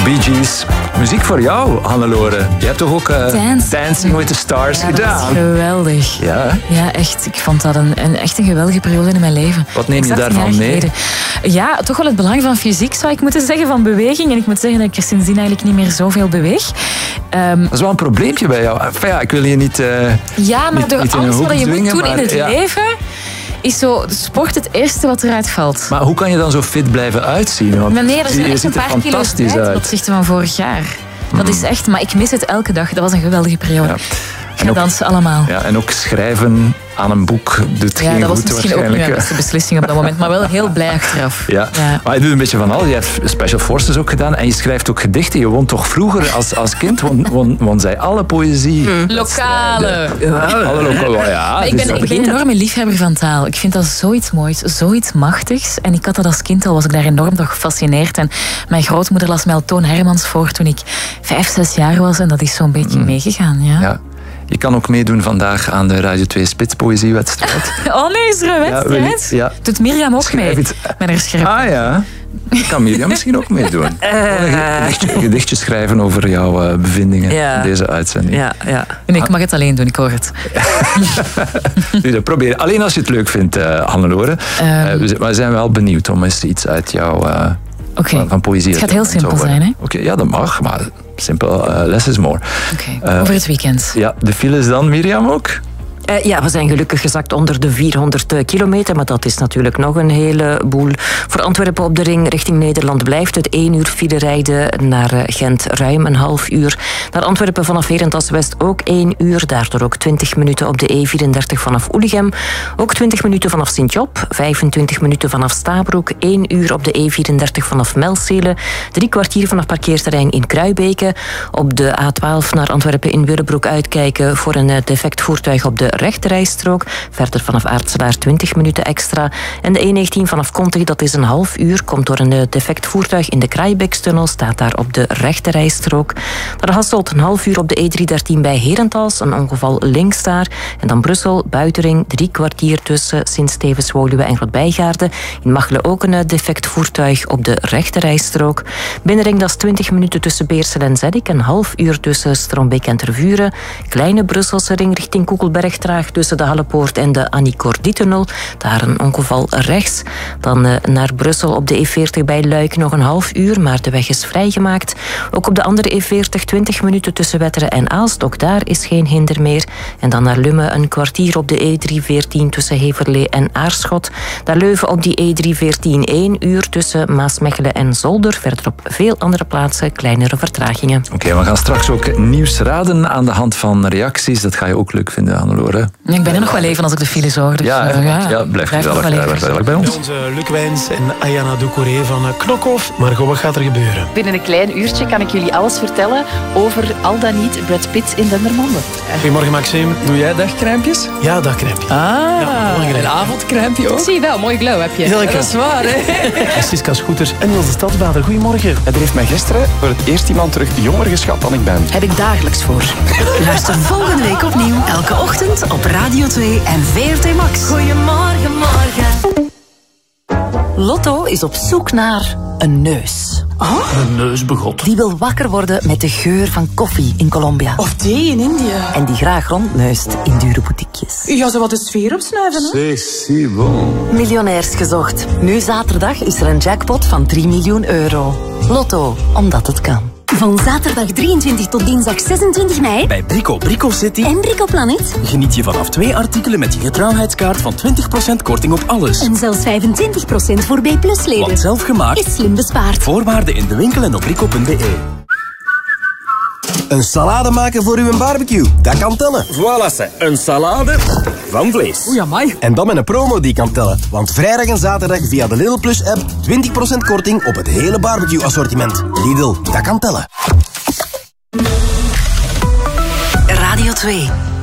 Bee Gees. Muziek voor jou, Hannelore. Je hebt toch ook Dancing with the Stars gedaan? Dat is geweldig. Ja, ja, echt. Ik vond dat echt een geweldige periode in mijn leven. Wat neem je daarvan mee? Ja, toch wel het belang van fysiek, zou ik moeten zeggen, van beweging. En ik moet zeggen dat ik er sindsdien eigenlijk niet meer zoveel beweeg. Dat is wel een probleempje bij jou. Enfin, ja, ik wil je niet ja, maar door alles wat je moet doen in het leven... is zo sport het eerste wat eruit valt. Maar hoe kan je dan zo fit blijven uitzien? Want nee, er zijn echt een paar kilo's bij ten opzichte van vorig jaar. Dat is echt, maar ik mis het elke dag. Dat was een geweldige periode. Ja. Ik ga dansen allemaal. Ja, en ook schrijven aan een boek doet geen goed. Ja, dat was misschien ook niet mijn beste beslissing op dat moment, maar wel heel blij achteraf. Ja. Maar je doet een beetje van alles. Je hebt Special Forces ook gedaan en je schrijft ook gedichten. Je won toch vroeger als kind, won zij alle poëzie. Lokale. Alle lokale, ja. Ik ben een enorme liefhebber van taal. Ik vind dat zoiets moois, zoiets machtigs. En ik had dat als kind al, was ik daar enorm door gefascineerd. En mijn grootmoeder las mij al Toon Hermans voor toen ik 5, 6 jaar was. En dat is zo'n beetje meegegaan, ja. Je kan ook meedoen vandaag aan de Radio 2 Spitspoëziewedstrijd. Oh nee, is er een wedstrijd? Ja. Doet Mirjam ook mee? Met haar schrift. Ah ja. Kan Mirjam misschien ook meedoen. Een gedichtje schrijven over jouw bevindingen in deze uitzending. Ja. En ik mag het alleen doen, ik hoor het. Dat probeer. Alleen als je het leuk vindt, Hannelore. We zijn wel benieuwd om eens iets uit jouw van poëzie. Het gaat heel simpel zijn, hè? Oké, ja, dat mag, maar simpel, less is more. Over het weekend. Ja, de files dan, Mirjam, ook? Ja, we zijn gelukkig gezakt onder de 400 kilometer, maar dat is natuurlijk nog een heleboel. Voor Antwerpen op de ring richting Nederland blijft het 1 uur file rijden. Naar Gent ruim een half uur. Naar Antwerpen vanaf Herentals West ook 1 uur. Daardoor ook 20 minuten op de E34 vanaf Oelichem. Ook 20 minuten vanaf Sint-Job. 25 minuten vanaf Stabroek. 1 uur op de E34 vanaf Melcele. 3 kwartier vanaf parkeerterrein in Kruibeke. Op de A12 naar Antwerpen in Willebroek uitkijken voor een defect voertuig op de rechterrijstrook. Verder vanaf Aartselaar 20 minuten extra. En de E19 vanaf Kontig, dat is een half uur. Komt door een defect voertuig in de Kraaibeekstunnel. Staat daar op de rechterrijstrook. Naar Hasselt een half uur op de E313 bij Herentals. Een ongeval links daar. En dan Brussel, Buitenring, 3 kwartier tussen Sint-Stevens, Woluwe en Grootbijgaarden. In Machelen ook een defect voertuig op de rechterrijstrook. Binnenring, dat is 20 minuten tussen Beersel en Zeddik. Een half uur tussen Strombeek en Tervuren. Kleine Brusselse ring richting Koekelberg traag tussen de Hallepoort en de Annie Cordy-tunnel. Daar een ongeval rechts. Dan naar Brussel op de E40 bij Luik nog een half uur, maar de weg is vrijgemaakt. Ook op de andere E40 20 minuten tussen Wetteren en Aalst. Ook daar is geen hinder meer. En dan naar Lummen een kwartier op de E314 tussen Heverlee en Aarschot. Naar Leuven op die E314 1 uur tussen Maasmechelen en Zolder. Verder op veel andere plaatsen kleinere vertragingen. Oké, we gaan straks ook nieuws raden aan de hand van reacties. Dat ga je ook leuk vinden, Hannelore. Ik ben er nog wel even als ik de files hoor. Dus blijf gezellig bij ons. Onze Luc Wijns en Ayana Doucouré van Knokhof. Margot, wat gaat er gebeuren? Binnen een klein uurtje kan ik jullie alles vertellen over al dan niet Brad Pitt in Dendermonde. Goedemorgen, Maxime. Doe jij dagcrèmpjes? Ja, dagcrèmpje. Een avondcrèmpje ook? Ik zie wel, mooi glow heb je. Heel lekker. Dat is waar, hè? Siska Scooters en Niels de Stadsbader. Goedemorgen. Er heeft mij gisteren voor het eerst iemand terug jonger geschat dan ik ben. Heb ik dagelijks voor. Luister volgende week opnieuw. Elke ochtend op Radio 2 en VRT Max. Goedemorgen, morgen. Lotto is op zoek naar een neus. Een neusbegot. Die wil wakker worden met de geur van koffie in Colombia. Of thee in India. En die graag rondneust in dure boutiquejes. Ja, zo wat de sfeer opsnuiven, hè? C'est bon. Miljonairs gezocht. Nu zaterdag is er een jackpot van 3 miljoen euro. Lotto, omdat het kan. Van zaterdag 23 tot dinsdag 26 mei bij Brico City en Brico Planet geniet je vanaf 2 artikelen met je getrouwheidskaart van 20% korting op alles. En zelfs 25% voor B+-leden. Want zelf gemaakt is slim bespaard. Voorwaarden in de winkel en op brico.be. Een salade maken voor uw barbecue, dat kan tellen. Voilà, een salade van vlees. Oei, amai. En dan met een promo die kan tellen. Want vrijdag en zaterdag via de Lidl Plus app 20% korting op het hele barbecue assortiment. Lidl, dat kan tellen. Radio 2.